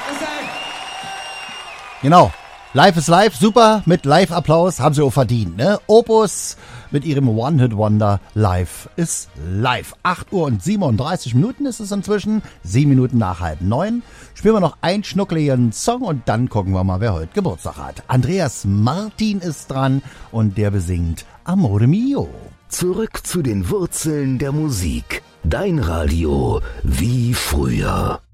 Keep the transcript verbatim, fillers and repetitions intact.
Genau. Live is live, super, mit Live-Applaus, haben sie auch verdient, ne? Opus mit ihrem One-Hit-Wonder, Live is live. acht Uhr und siebenunddreißig Minuten ist es inzwischen, sieben Minuten nach halb neun. Spielen wir noch einen schnuckeligen Song und dann gucken wir mal, wer heute Geburtstag hat. Andreas Martin ist dran und der besingt Amore Mio. Zurück zu den Wurzeln der Musik. Dein Radio wie früher.